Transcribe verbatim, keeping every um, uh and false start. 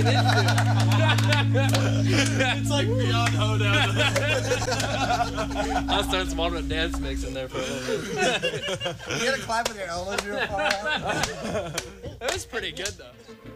walking into. It's like beyond hoedown. I'll start some alternate dance mix in there for a little bit. You gotta clap with your elbows real far out. It was pretty good though.